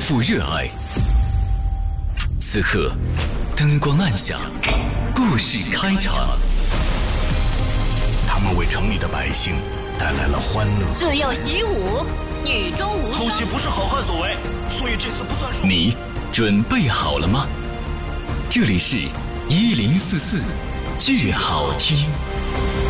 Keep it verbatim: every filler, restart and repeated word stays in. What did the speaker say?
负热爱。此刻，灯光暗下，故事开场。 他们为城里的百姓带来了欢乐。 自幼习武，女中无双。 偷袭不是好汉所为，所以这次不算数。 你准备好了吗？这里是一零四四，剧好听。